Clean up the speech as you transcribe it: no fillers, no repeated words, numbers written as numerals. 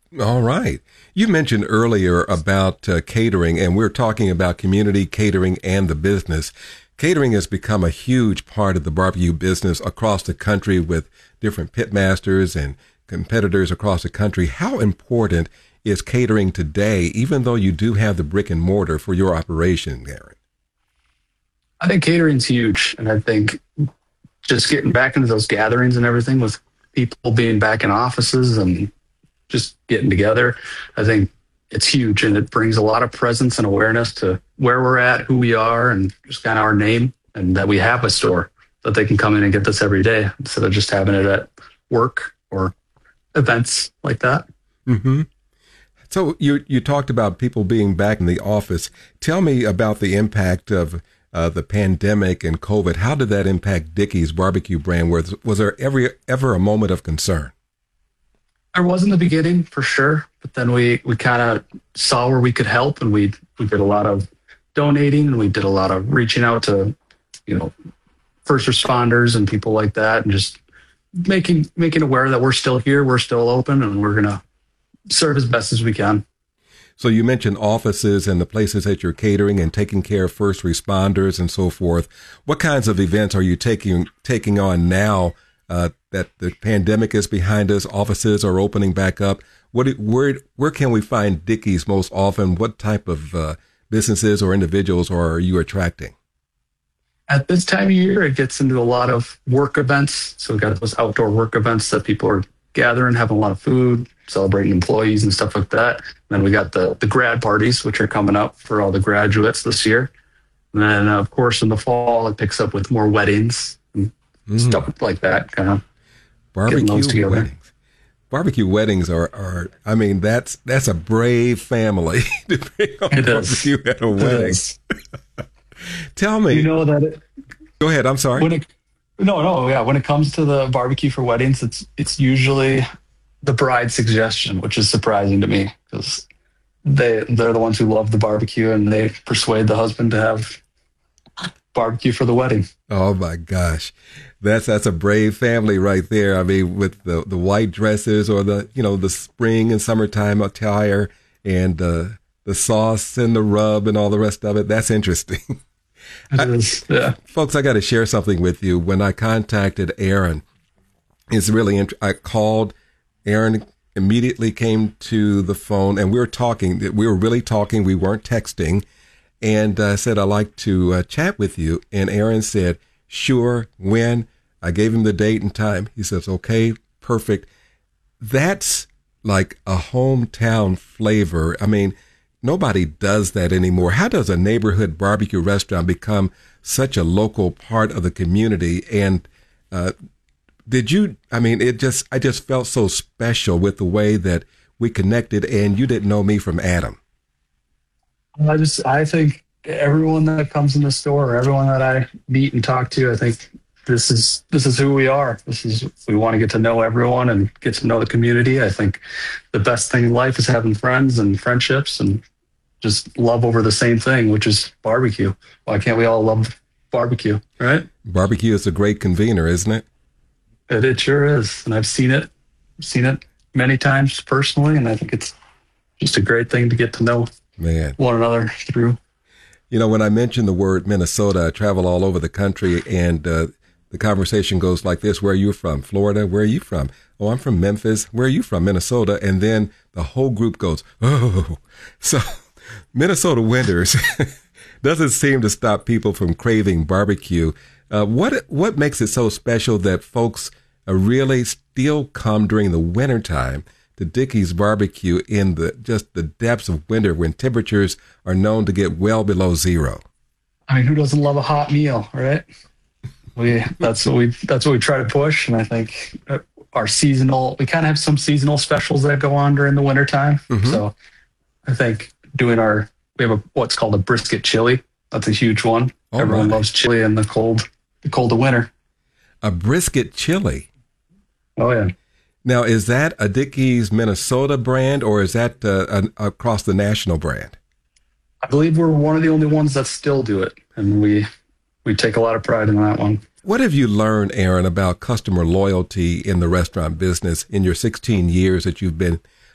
All right. You mentioned earlier about catering, and we're talking about community catering and the business. Catering has become a huge part of the barbecue business across the country with different pitmasters and competitors across the country. How important is catering today, even though you do have the brick and mortar for your operation, Aaron? I think catering's huge, and I think just getting back into those gatherings and everything with people being back in offices and just getting together, I think it's huge, and it brings a lot of presence and awareness to where we're at, who we are, and just kind of our name, and that we have a store that they can come in and get this every day instead of just having it at work or events like that. Mm-hmm. So you talked about people being back in the office. Tell me about the impact of the pandemic and COVID. How did that impact Dickey's barbecue brand? Was there ever a moment of concern? There was in the beginning for sure, but then we kind of saw where we could help, and we did a lot of donating, and we did a lot of reaching out to, first responders and people like that, and just making aware that we're still here, we're still open, and we're gonna serve as best as we can. So you mentioned offices and the places that you're catering and taking care of first responders and so forth. What kinds of events are you taking on now that the pandemic is behind us? Offices are opening back up. Where can we find Dickey's most often? What type of businesses or individuals are you attracting? At this time of year, it gets into a lot of work events. So we've got those outdoor work events that people are gathering, having a lot of food, celebrating employees and stuff like that. And then we got the grad parties, which are coming up for all the graduates this year. And then, of course, in the fall, it picks up with more weddings and stuff like that, kind of getting those together. Weddings. Barbecue weddings are I mean, that's a brave family to bring on barbecue at a wedding. Tell me. Go ahead. I'm sorry. When it comes to the barbecue for weddings, it's usually the bride's suggestion, which is surprising to me because they're the ones who love the barbecue, and they persuade the husband to have barbecue for the wedding. Oh my gosh. That's a brave family right there. I mean, with the white dresses or the spring and summertime attire and the sauce and the rub and all the rest of it. That's interesting. It is, yeah. Folks, I got to share something with you. When I contacted Aaron, it's really I called Aaron, immediately came to the phone, and we were talking. We were really talking. We weren't texting. And I said, I'd like to chat with you. And Aaron said, sure, when? I gave him the date and time. He says, okay, perfect. That's like a hometown flavor. I mean, nobody does that anymore. How does a neighborhood barbecue restaurant become such a local part of the community? And I just felt so special with the way that we connected, and you didn't know me from Adam. I think everyone that comes in the store, everyone that I meet and talk to, I think this is who we are. We want to get to know everyone and get to know the community. I think the best thing in life is having friends and friendships and just love over the same thing, which is barbecue. Why can't we all love barbecue, right? Barbecue is a great convener, isn't it? It sure is. And I've seen it many times personally, and I think it's just a great thing to get to know one another through. When I mention the word Minnesota, I travel all over the country, and the conversation goes like this: where are you from? Florida? Where are you from? Oh, I'm from Memphis. Where are you from? Minnesota. And then the whole group goes, oh. So Minnesota winters doesn't seem to stop people from craving barbecue. What makes it so special that folks really still come during the wintertime to Dickey's Barbecue in the depths of winter when temperatures are known to get well below zero? I mean, who doesn't love a hot meal, right? That's what we try to push, and I think we kind of have some seasonal specials that go on during the wintertime. Mm-hmm. So I think we have what's called a brisket chili. That's a huge one. Oh, everyone loves chili in the cold of winter. A brisket chili. Oh yeah. Now, is that a Dickey's Minnesota brand, or is that across the national brand? I believe we're one of the only ones that still do it, and we take a lot of pride in that one. What have you learned, Aaron, about customer loyalty in the restaurant business in your 16 years that you've been